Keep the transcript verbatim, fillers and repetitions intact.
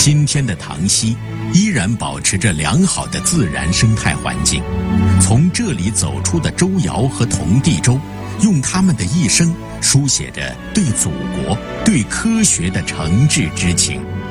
今天的唐溪依然保持着良好的自然生态环境，从这里走出的周尧和童第周，用他们的一生书写着对祖国、对科学的诚挚之情。